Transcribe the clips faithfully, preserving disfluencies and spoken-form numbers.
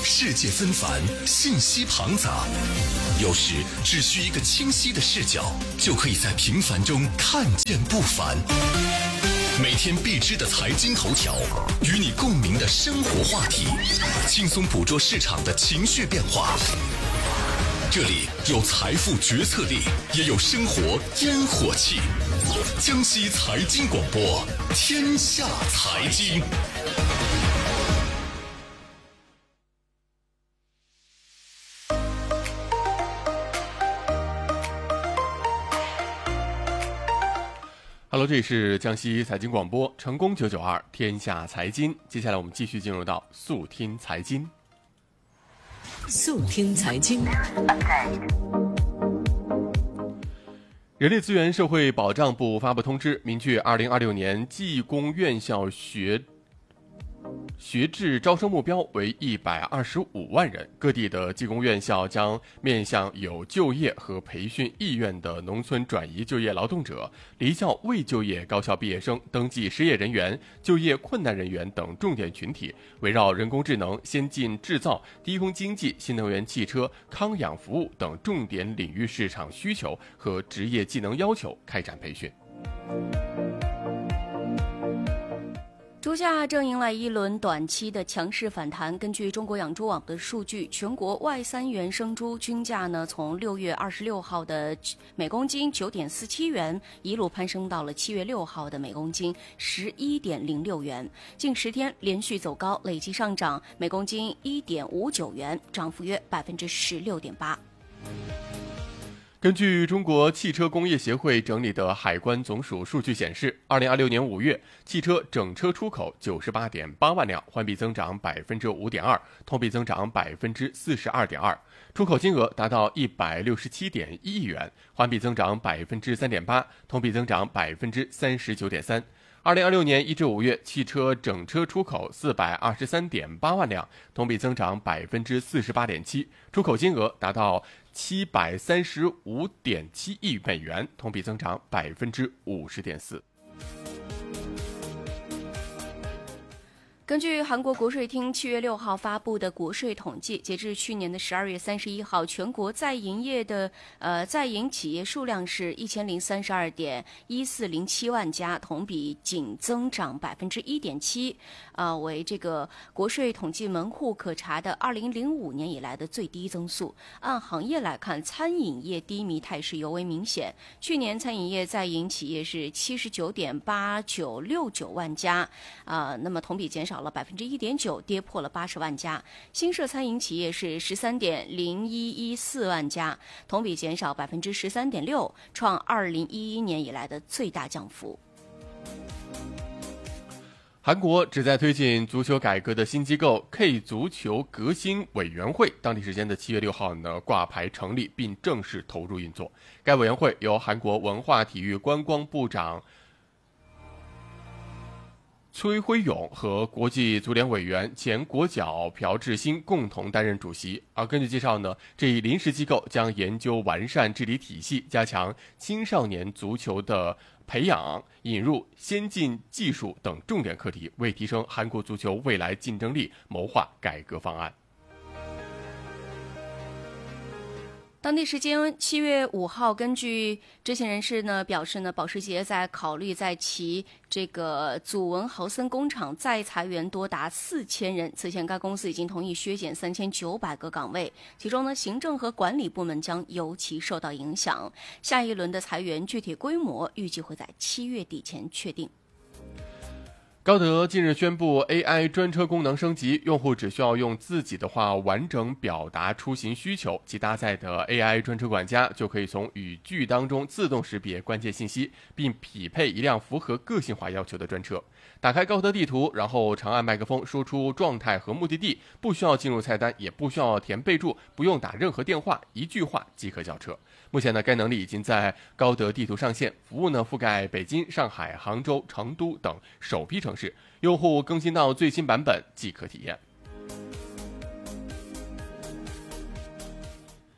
世界纷繁，信息庞杂，有时只需一个清晰的视角，就可以在平凡中看见不凡。每天必知的财经头条，与你共鸣的生活话题，轻松捕捉市场的情绪变化。这里有财富决策力，也有生活烟火气。江西财经广播，天下财经。 Hello， 这里是江西财经广播，成功九九二，天下财经。接下来我们继续进入到速听财经。 速听财经。 人力资源社会保障部发布通知，明确二零二六年技工院校学学制招生目标为一百二十五万人，各地的技工院校将面向有就业和培训意愿的农村转移就业劳动者、离校未就业高校毕业生、登记失业人员、就业困难人员等重点群体，围绕人工智能、先进制造、低空经济、新能源汽车、康养服务等重点领域市场需求和职业技能要求开展培训。 猪价正迎来一轮短期的强势反弹。根据中国养猪网的数据，全国外三元生猪均价呢，从六月二十六号的每公斤九点四七元，一路攀升到了七月六号的每公斤十一点零六元，近十天连续走高，累计上涨每公斤一点五九元，涨幅约百分之十六点八。 根据中国汽车工业协会整理的海关总署数据显示，二零二六年五月，汽车整车出口九十八点八万辆，环比增长百分之五点二，同比增长百分之四十二点二，出口金额达到一百六十七点一亿元，环比增长百分之三点八，同比增长百分之三十九点三。二零二六年一至五月，汽车整车出口四百二十三点八万辆，同比增长百分之四十八点七，出口金额达到七百三十五点七亿美元，同比增长百分之五十点四。 根据韩国国税厅七月六号发布的国税统计，截至去年的十二月三十一号，全国在营业的呃在营企业数量是一千零三十二点一四零七万家，同比仅增长百分之一点七，啊，为这个国税统计门户可查的二零零五年以来的最低增速。按行业来看，餐饮业低迷态势尤为明显。去年餐饮业在营企业是七十九点八九六九万家，啊，那么同比减少。少了百分之一点九，跌破了八十万家。新设餐饮企业是十三点零一一四万家，同比减少百分之十三点六，创二零一一年以来的最大降幅。 韩国旨在推进足球改革的新机构 K 足球革新委员会，当地时间的七月六号呢挂牌成立，并正式投入运作。该委员会由韩国文化体育观光部长崔辉勇和国际足联委员前国脚朴智星共同担任主席。而根据介绍呢，这一临时机构将研究完善治理体系，加强青少年足球的培养，引入先进技术等重点课题，为提升韩国足球未来竞争力谋划改革方案。 当地时间七月五号，根据知情人士呢表示呢，保时捷在考虑在其这个祖文豪森工厂再裁员多达四千人。此前该公司已经同意削减三千九百个岗位，其中呢行政和管理部门将尤其受到影响。下一轮的裁员具体规模预计会在七月底前确定。 高德近日宣布 A I 专车功能升级，用户只需要用自己的话完整表达出行需求，其搭载的 A I 专车管家就可以从语句当中自动识别关键信息，并匹配一辆符合个性化要求的专车。打开高德地图，然后长按麦克风说出状态和目的地，不需要进入菜单，也不需要填备注，不用打任何电话，一句话即可叫车。目前呢，该能力已经在高德地图上线，服务呢覆盖北京、上海、杭州、成都等首批城市，用户更新到最新版本即可体验。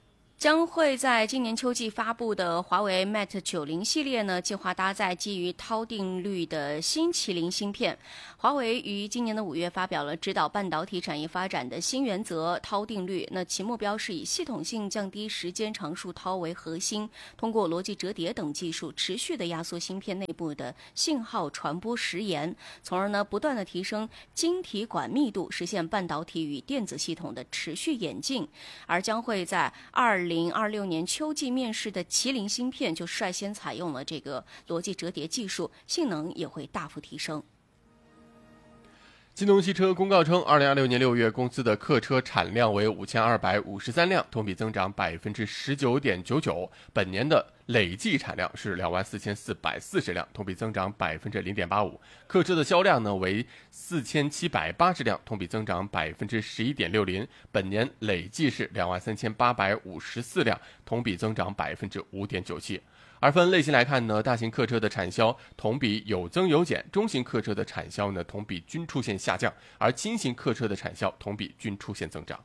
将会在今年秋季发布的华为 Mate 九零系列呢，计划搭载基于涛定律的新麒麟芯片。华为于今年的五月发表了指导半导体产业发展的新原则——涛定律。那其目标是以系统性降低时间常数涛为核心，通过逻辑折叠等技术，持续的压缩芯片内部的信号传播时延，从而呢不断的提升晶体管密度，实现半导体与电子系统的持续演进。而将会在二零二六年秋季面世的麒麟芯片就率先采用了这个逻辑折叠技术，性能也会大幅提升。 金通汽车公告称，二零二六年六月公司的客车产量为五千二百五十三辆，同比增长百分之十九点九九。本年的累计产量是两万四千四百四十辆，同比增长百分之零点八五。客车的销量呢为四千七百八十辆，同比增长百分之十一点六零。本年累计是两万三千八百五十四辆，同比增长百分之五点九七。而分类型来看呢，大型客车的产销同比有增有减，中型客车的产销呢同比均出现下降，而轻型客车的产销同比均出现增长。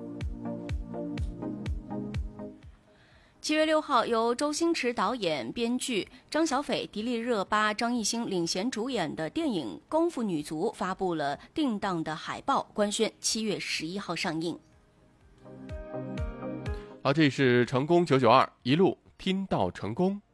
七月六号，由周星驰导演、编剧，张小斐、迪丽热巴、张艺兴领衔主演的电影《功夫女足》发布了定档的海报，官宣七月十一号上映。 好，这是成功九九二，一路听到成功。